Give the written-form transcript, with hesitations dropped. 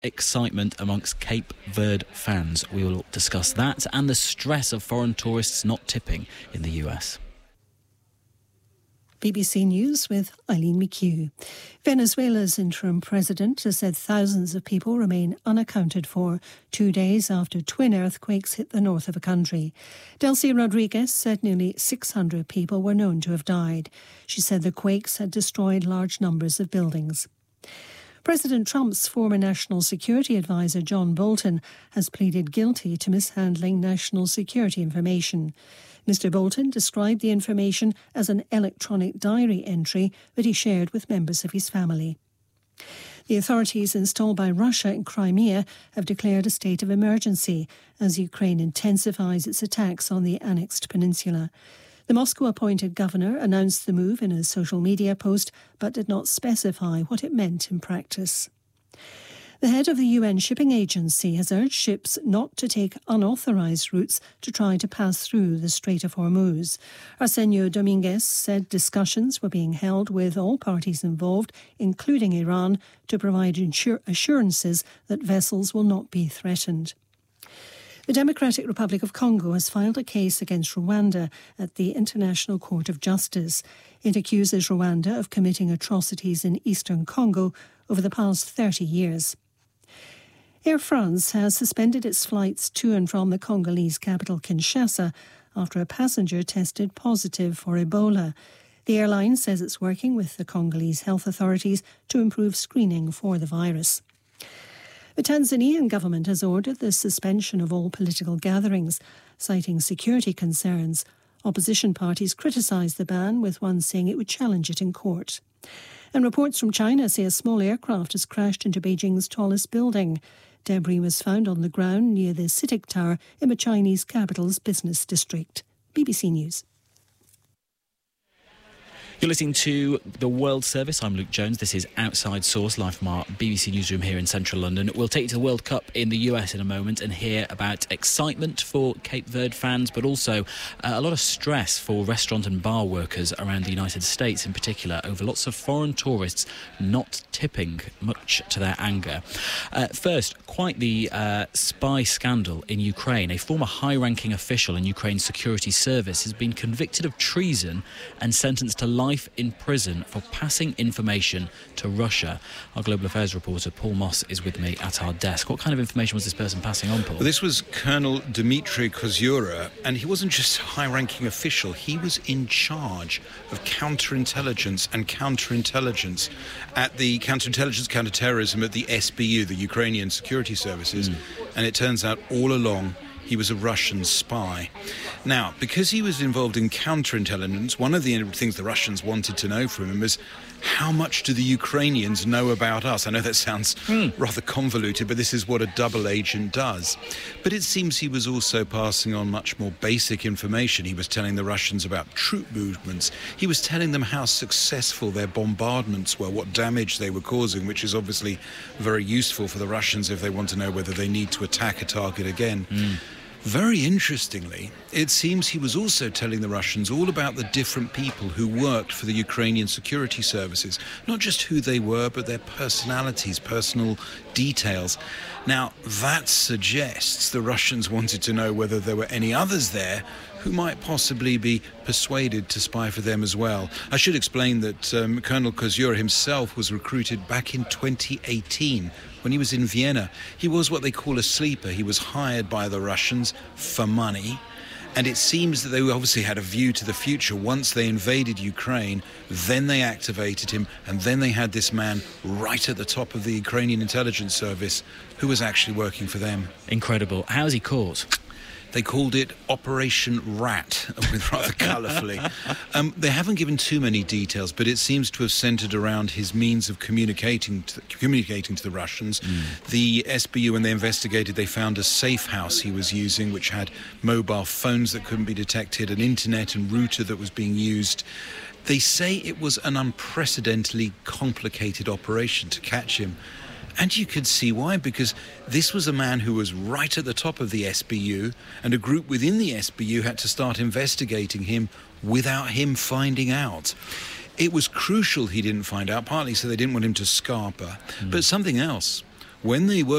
excitement amongst Cape Verde fans. We will discuss that and the stress of foreign tourists not tipping in the US. BBC News with Eileen McHugh. Venezuela's interim president has said thousands of people remain unaccounted for 2 days after twin earthquakes hit the north of the country. Delcy Rodriguez said nearly 600 people were known to have died. She said the quakes had destroyed large numbers of buildings. President Trump's former national security advisor John Bolton has pleaded guilty to mishandling national security information. Mr. Bolton described the information as an electronic diary entry that he shared with members of his family. The authorities installed by Russia in Crimea have declared a state of emergency as Ukraine intensifies its attacks on the annexed peninsula. The Moscow-appointed governor announced the move in a social media post but did not specify what it meant in practice. The head of the UN Shipping Agency has urged ships not to take unauthorised routes to try to pass through the Strait of Hormuz. Arsenio Dominguez said discussions were being held with all parties involved, including Iran, to provide assurances that vessels will not be threatened. The Democratic Republic of Congo has filed a case against Rwanda at the International Court of Justice. It accuses Rwanda of committing atrocities in eastern Congo over the past 30 years. Air France has suspended its flights to and from the Congolese capital Kinshasa after a passenger tested positive for Ebola. The airline says it's working with the Congolese health authorities to improve screening for the virus. The Tanzanian government has ordered the suspension of all political gatherings, citing security concerns. Opposition parties criticised the ban, with one saying it would challenge it in court. And reports from China say a small aircraft has crashed into Beijing's tallest building. Debris was found on the ground near the CITIC Tower in the Chinese capital's business district. BBC News. You're listening to The World Service. I'm Luke Jones. This is Outside Source, live from our BBC newsroom here in central London. We'll take you to the World Cup in the US in a moment and hear about excitement for Cape Verde fans, but also a lot of stress for restaurant and bar workers around the United States in particular over lots of foreign tourists not tipping, much to their anger. First, quite the spy scandal in Ukraine. A former high-ranking official in Ukraine's security service has been convicted of treason and sentenced to life in prison for passing information to Russia. Our Global Affairs reporter Paul Moss is with me at our desk. What kind of information was this person passing on, Paul? Well, this was Colonel Dmitry Kozyura, and he wasn't just a high-ranking official. He was in charge of counterintelligence at the counterterrorism at the SBU, the Ukrainian Security Services, and it turns out all along he was a Russian spy. Now, because he was involved in counterintelligence, one of the things the Russians wanted to know from him was, how much do the Ukrainians know about us? I know that sounds rather convoluted, but this is what a double agent does. But it seems he was also passing on much more basic information. He was telling the Russians about troop movements. He was telling them how successful their bombardments were, what damage they were causing, which is obviously very useful for the Russians if they want to know whether they need to attack a target again. Very interestingly, it seems he was also telling the Russians all about the different people who worked for the Ukrainian security services, not just who they were, but their personalities, personal details. Now, that suggests the Russians wanted to know whether there were any others there who might possibly be persuaded to spy for them as well. I should explain that Colonel Kozyura himself was recruited back in 2018 when he was in Vienna. He was what they call a sleeper. He was hired by the Russians for money. And it seems that they obviously had a view to the future. Once they invaded Ukraine, then they activated him, and then they had this man right at the top of the Ukrainian intelligence service who was actually working for them. Incredible. How was he caught? They called it Operation Rat, with rather colourfully. They haven't given too many details, but it seems to have centred around his means of communicating to the Russians. The SBU, when they investigated, they found a safe house he was using, which had mobile phones that couldn't be detected, an internet and router that was being used. They say it was an unprecedentedly complicated operation to catch him. And you could see why, because this was a man who was right at the top of the SBU, and a group within the SBU had to start investigating him without him finding out. It was crucial he didn't find out, partly so they didn't want him to scarper, but something else. when they were